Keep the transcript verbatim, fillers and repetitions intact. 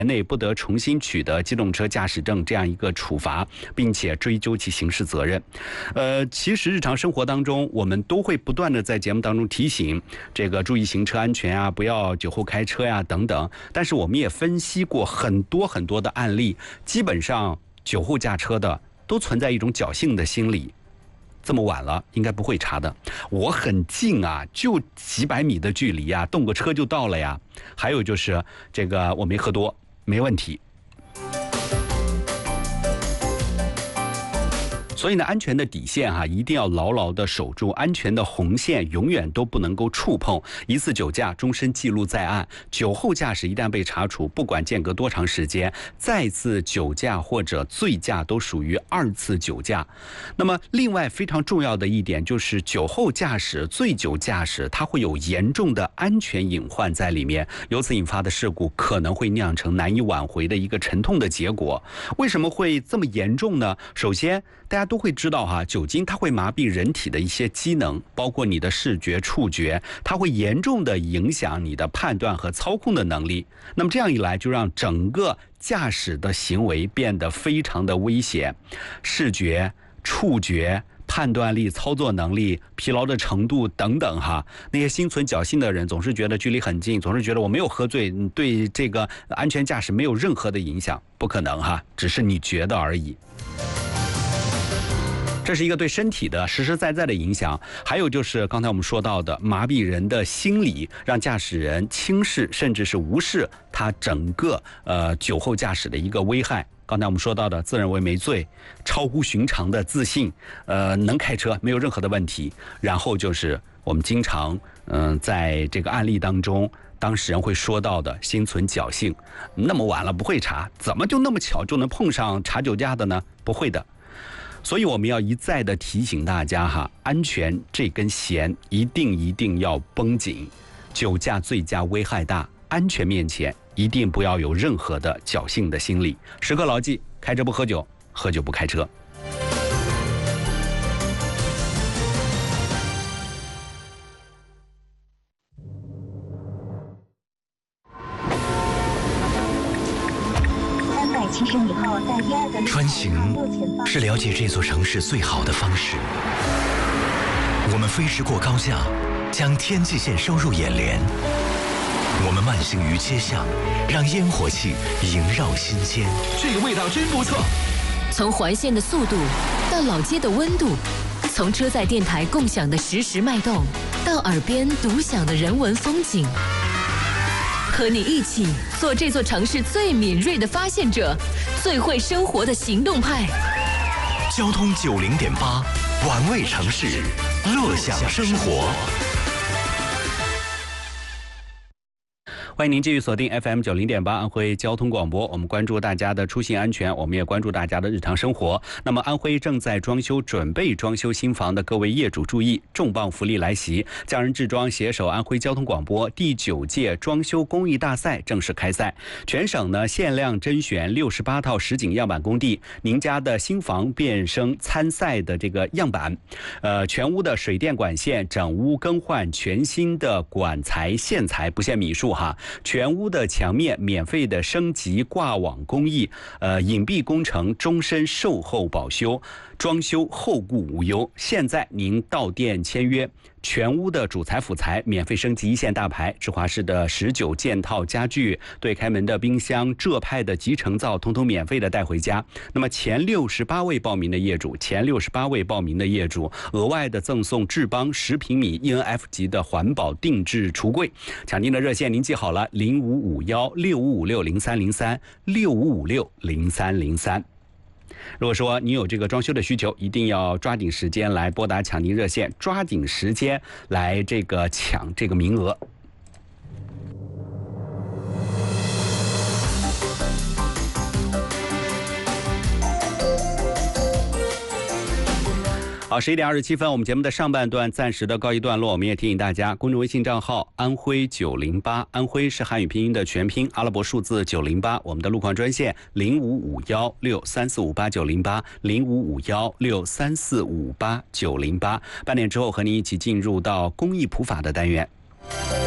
内不得重新取得机动车驾驶证这样一个处罚，并且追究其刑事责任。呃，其实日常生活当中，我们都会不断的在节目当中提醒这个注意行车安全啊，不要酒后开车呀、等等。但是我们也分析过很多很多的案例，基本上酒后驾车的都存在一种侥幸的心理。这么晚了，应该不会查的。我很近啊，就几百米的距离啊，动个车就到了呀。还有就是这个我没喝多，没问题。所以呢，安全的底线哈、啊，一定要牢牢的守住，安全的红线永远都不能够触碰。一次酒驾，终身记录在案。酒后驾驶一旦被查处，不管间隔多长时间，再次酒驾或者醉驾都属于二次酒驾。那么，另外非常重要的一点就是，酒后驾驶、醉酒驾驶，它会有严重的安全隐患在里面，由此引发的事故可能会酿成难以挽回的一个沉痛的结果。为什么会这么严重呢？首先，大家都会知道哈，酒精它会麻痹人体的一些机能，包括你的视觉、触觉，它会严重的影响你的判断和操控的能力。那么这样一来，就让整个驾驶的行为变得非常的危险，视觉、触觉、判断力、操作能力、疲劳的程度等等哈，那些心存侥幸的人总是觉得距离很近，总是觉得我没有喝醉，对这个安全驾驶没有任何的影响，不可能哈，只是你觉得而已。这是一个对身体的实实在在的影响，还有就是刚才我们说到的麻痹人的心理，让驾驶人轻视甚至是无视他整个呃酒后驾驶的一个危害。刚才我们说到的自认为没醉，超乎寻常的自信，呃，能开车没有任何的问题。然后就是我们经常嗯、呃、在这个案例当中，当事人会说到的心存侥幸，那么晚了不会查，怎么就那么巧就能碰上查酒驾的呢？不会的。所以我们要一再的提醒大家哈，安全这根弦一定一定要绷紧。酒驾、醉驾危害大，安全面前一定不要有任何的侥幸的心理。时刻牢记，开车不喝酒，喝酒不开车。 穿行是了解这座城市最好的方式。我们飞驰过高架，将天际线收入眼帘。我们慢行于街巷，让烟火气萦绕心间。 这个味道真不错。 从环线的速度到老街的温度，从车载电台共享的实时脉动，到耳边独享的人文风景。和你一起做这座城市最敏锐的发现者，最会生活的行动派。 交通九零点八，玩味城市，乐享生活。 欢迎您继续锁定 F M 九零点八安徽交通广播，我们关注大家的出行安全，我们也关注大家的日常生活。那么安徽正在装修、准备装修新房的各位业主注意，重磅福利来袭！匠人制装携手安徽交通广播第九届装修公益大赛正式开赛，全省呢限量甄选六十八套实景样板工地，您家的新房变声参赛的这个样板，呃，全屋的水电管线整屋更换全新的管材线材，不限米数哈。全屋的墙面免费的升级挂网工艺，呃，隐蔽工程终身售后保修，装修后顾无忧。现在您到店签约，全屋的主材辅材免费升级一线大牌，芝华士的十九件套家具，对开门的冰箱，浙派的集成灶，统统免费的带回家。那么前六十八位报名的业主，前六十八位报名的业主，额外的赠送智邦十平米 E N F 级的环保定制橱柜。抢订的热线您记好了，零五五幺六五五六零三零三六五五六零三零三。如果说你有这个装修的需求，一定要抓紧时间来拨打抢订热线，抓紧时间来这个抢这个名额。好，十一点二十七分，我们节目的上半段暂时的告一段落。我们也提醒大家，公众微信账号安徽九零八，安徽是汉语拼音的全拼，阿拉伯数字九零八。我们的路况专线零五五幺六三四五八九零八，零五五幺六三四五八九零八。半点之后和您一起进入到公益普法的单元。